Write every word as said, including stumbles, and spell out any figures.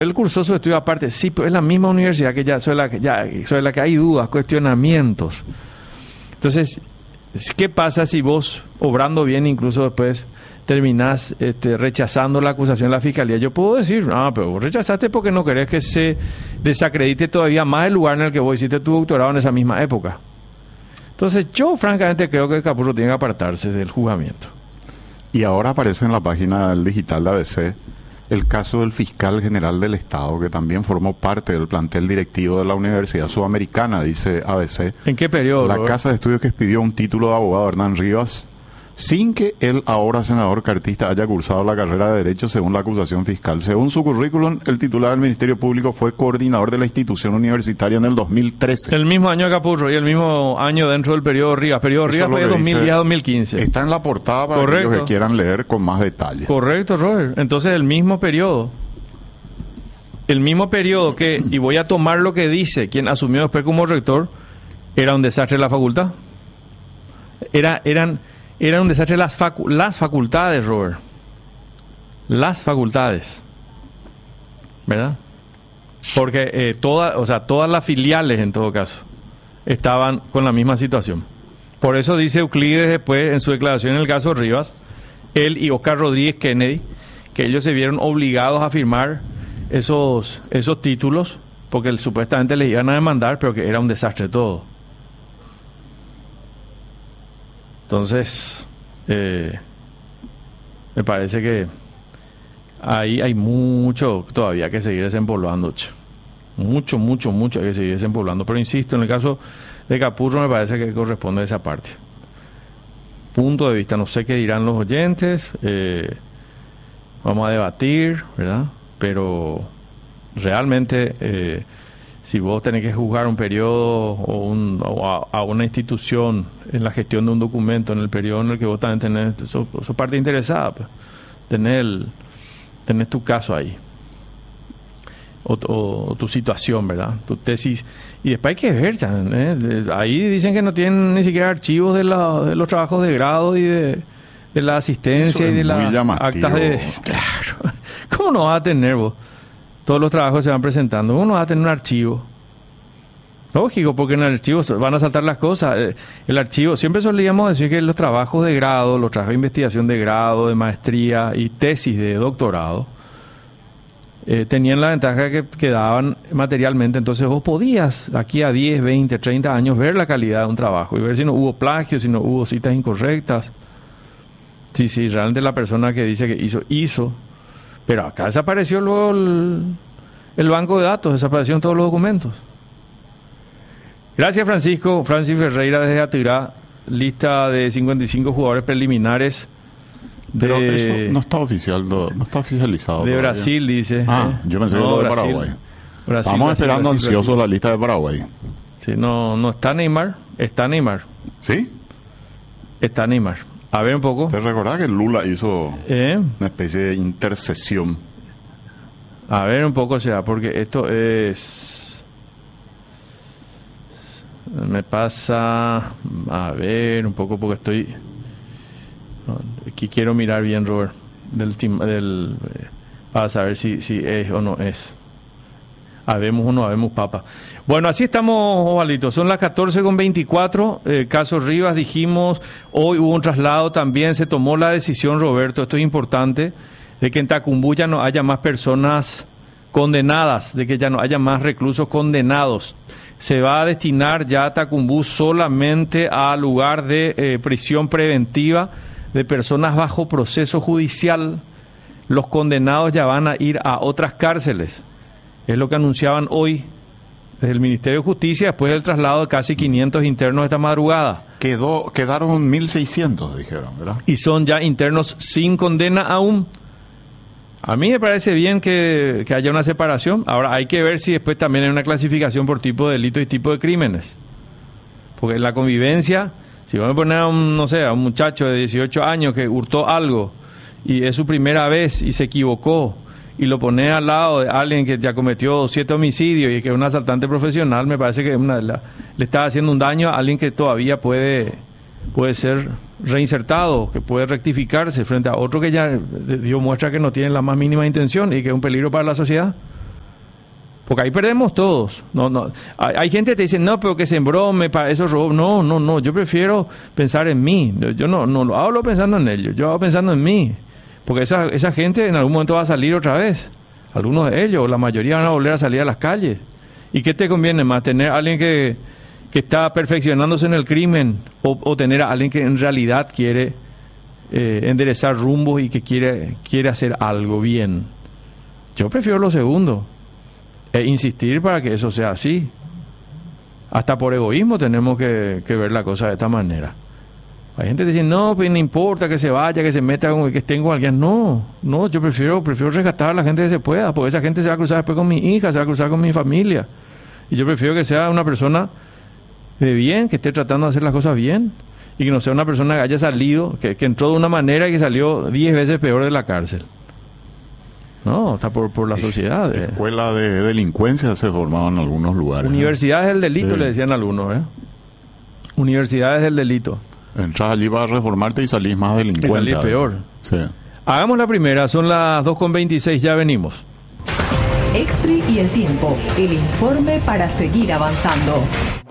Él cursó su estudio aparte, sí, pero es la misma universidad que ya sobre la que, ya, sobre la que hay dudas, cuestionamientos. Entonces, ¿qué pasa si vos, obrando bien, incluso después terminás este, rechazando la acusación de la fiscalía? Yo puedo decir, ah, pero vos rechazaste porque no querés que se desacredite todavía más el lugar en el que vos hiciste tu doctorado en esa misma época. Entonces, yo francamente creo que Capurro tiene que apartarse del juzgamiento. Y ahora aparece en la página del digital de A B C el caso del fiscal general del Estado, que también formó parte del plantel directivo de la Universidad Sudamericana, dice A B C. ¿En qué periodo? La casa de estudios que expidió un título de abogado, Hernán Rivas, sin que el ahora senador cartista haya cursado la carrera de Derecho según la acusación fiscal. Según su currículum, el titular del Ministerio Público fue coordinador de la institución universitaria en el dos mil trece. El mismo año de Capurro y el mismo año dentro del periodo Rivas. Periodo Rivas fue de dos mil diez a dos mil quince. Está en la portada para Correcto. aquellos que quieran leer con más detalles. Correcto, Robert. Entonces, el mismo periodo. El mismo periodo que, y voy a tomar lo que dice quien asumió después como rector, era un desastre la facultad. Era, eran... Era un desastre las, facu las facultades, Robert. Las facultades. ¿Verdad? Porque eh, toda, o sea, todas las filiales, en todo caso, estaban con la misma situación. Por eso dice Euclides después, en su declaración en el caso Rivas, él y Oscar Rodríguez Kennedy, que ellos se vieron obligados a firmar esos, esos títulos, porque él, supuestamente les iban a demandar, pero que era un desastre todo. Entonces, eh, me parece que ahí hay mucho todavía que seguir desempolvando. Che. Mucho, mucho, mucho hay que seguir desempolvando. Pero insisto, en el caso de Capurro me parece que corresponde a esa parte. Punto de vista, no sé qué dirán los oyentes. Eh, vamos a debatir, ¿verdad? Pero realmente... Eh, si vos tenés que juzgar un periodo o, un, o a, a una institución en la gestión de un documento, en el periodo en el que vos también tenés, sos, sos parte interesada, pues, tenés, el, tenés tu caso ahí, o, o, o tu situación, ¿verdad? Tu tesis, y después hay que ver, ¿eh? Ahí dicen que no tienen ni siquiera archivos de, la, de los trabajos de grado y de, de la asistencia y de las actas de... Claro, ¿cómo no vas a tener vos? Todos los trabajos se van presentando. Uno va a tener un archivo. Lógico, porque en el archivo van a saltar las cosas. El archivo, siempre solíamos decir que los trabajos de grado, los trabajos de investigación de grado, de maestría y tesis de doctorado, eh, tenían la ventaja que quedaban materialmente. Entonces vos podías, aquí a diez, veinte, treinta años, ver la calidad de un trabajo y ver si no hubo plagio, si no hubo citas incorrectas. Si, si realmente la persona que dice que hizo, hizo. Pero acá desapareció luego el, el banco de datos, desaparecieron todos los documentos. Gracias, Francisco. Francis Ferreira desde Atirá, lista de cincuenta y cinco jugadores preliminares de, Pero eso no está oficial, no, no está oficializado. De todavía. Brasil, dice. Ah, ¿eh? yo pensé No, que era de Brasil. Paraguay. Brasil, Estamos Brasil, esperando Brasil, ansiosos Brasil. la lista de Paraguay. Sí, no, no está Neymar, está Neymar. ¿Sí? Está Neymar. A ver un poco. ¿Te recordás que Lula hizo ¿Eh? una especie de intercesión? A ver un poco, o sea, porque esto es... Me pasa... A ver un poco, porque estoy... Aquí quiero mirar bien, Robert, del, team, del para saber si, si es o no es. Habemos o no habemos papa. Bueno, así estamos, Osvaldito. Son las catorce con veinticuatro. Eh, caso Rivas, dijimos, hoy hubo un traslado también. Se tomó la decisión, Roberto, esto es importante, de que en Tacumbú ya no haya más personas condenadas, de que ya no haya más reclusos condenados. Se va a destinar ya a Tacumbú solamente a lugar de eh, prisión preventiva de personas bajo proceso judicial. Los condenados ya van a ir a otras cárceles. Es lo que anunciaban hoy desde el Ministerio de Justicia después del traslado de casi quinientos internos esta madrugada. Quedó, quedaron mil seiscientos, dijeron, ¿verdad? Y son ya internos sin condena aún. A mí me parece bien que, que haya una separación. Ahora hay que ver si después también hay una clasificación por tipo de delitos y tipo de crímenes. Porque la convivencia, si vamos a poner a un, no sé, a un muchacho de dieciocho años que hurtó algo y es su primera vez y se equivocó, y lo pone al lado de alguien que ya cometió siete homicidios y que es un asaltante profesional, me parece que una, la, le está haciendo un daño a alguien que todavía puede, puede ser reinsertado, que puede rectificarse frente a otro que ya dio muestra que no tiene la más mínima intención y que es un peligro para la sociedad. Porque ahí perdemos todos. No, no. Hay, hay gente que te dice, no, pero que se embrome, para eso robó. No, no, no. Yo prefiero pensar en mí. Yo no, no lo hablo pensando en ellos. Yo hablo pensando en mí. Porque esa, esa gente en algún momento va a salir otra vez. Algunos de ellos, la mayoría van a volver a salir a las calles. ¿Y qué te conviene más? ¿Tener a alguien que, que está perfeccionándose en el crimen o, o tener a alguien que en realidad quiere eh, enderezar rumbos y que quiere, quiere hacer algo bien? Yo prefiero lo segundo. E insistir para que eso sea así. Hasta por egoísmo tenemos que, que ver la cosa de esta manera. Hay gente que dice, no, pues no importa que se vaya, que se meta, que esté con alguien. No, no, yo prefiero prefiero rescatar a la gente que se pueda, porque esa gente se va a cruzar después con mi hija, se va a cruzar con mi familia. Y yo prefiero que sea una persona de bien, que esté tratando de hacer las cosas bien, y que no sea una persona que haya salido, que, que entró de una manera y que salió diez veces peor de la cárcel. No, está por, por la sociedad. Eh. Escuela de delincuencia se formaban en algunos lugares. Universidades del delito, sí. Le decían algunos, ¿eh? Universidades del delito. Entras allí para reformarte y salís más delincuente. Y salís peor. Sí. Hagamos la primera, son las dos con veintiséis, ya venimos. Exfree y el tiempo, el informe para seguir avanzando.